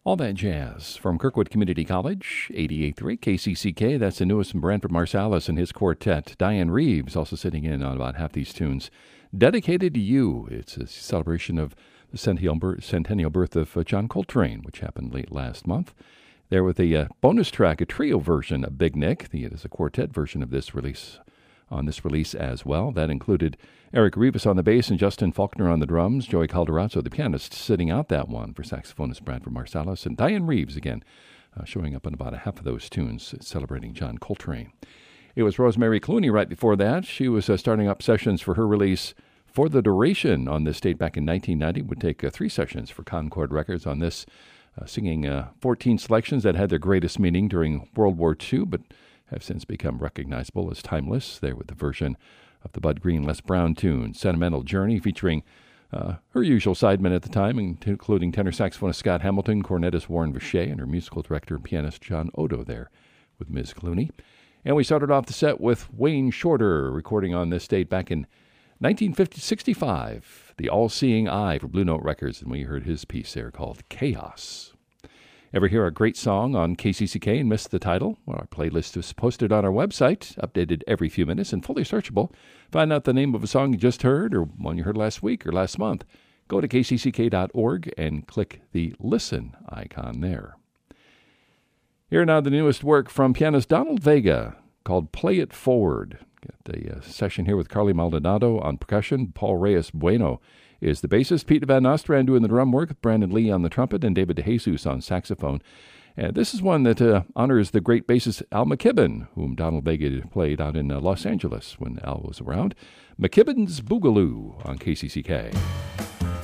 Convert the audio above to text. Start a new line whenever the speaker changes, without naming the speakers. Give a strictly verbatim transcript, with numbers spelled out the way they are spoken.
All that jazz from Kirkwood Community College, eighty-eight point three K C C K. That's the newest from Branford Marsalis and his quartet. Diane Reeves also sitting in on about half these tunes. Dedicated to You. It's a celebration of the centennial birth of John Coltrane, which happened late last month. There with a uh, bonus track, a trio version of Big Nick. It is a quartet version of this release. On this release as well. That included Eric Rivas on the bass and Justin Faulkner on the drums, Joey Calderazzo, the pianist, sitting out that one for saxophonist Branford Marsalis, and Diane Reeves again, uh, showing up on about a half of those tunes, celebrating John Coltrane. It was Rosemary Clooney right before that. She was uh, starting up sessions for her release For the Duration on this date back in nineteen ninety. Would take uh, three sessions for Concord Records on this, uh, singing uh, fourteen selections that had their greatest meaning during World War Two, but have since become recognizable as timeless. There with the version of the Bud Green, Les Brown tune, Sentimental Journey, featuring uh, her usual sidemen at the time, including tenor saxophonist Scott Hamilton, cornetist Warren Vichet, and her musical director and pianist John Odo there with Miz Clooney. And we started off the set with Wayne Shorter, recording on this date back in nineteen sixty-five, The All-Seeing Eye for Blue Note Records, and we heard his piece there called Chaos. Ever hear a great song on K C C K and miss the title? Well, our playlist is posted on our website, updated every few minutes and fully searchable. Find out the name of a song you just heard or one you heard last week or last month. Go to K C C K dot org and click the Listen icon there. Here now the newest work from pianist Donald Vega called Play It Forward. Got a uh, session here with Carly Maldonado on percussion. Paul Reyes Bueno is the bassist, Pete Van Nostrand doing the drum work, Brandon Lee on the trumpet, and David DeJesus on saxophone. And this is one that uh, honors the great bassist Al McKibben, whom Donald Vega played out in uh, Los Angeles when Al was around. McKibben's Boogaloo on K C C K.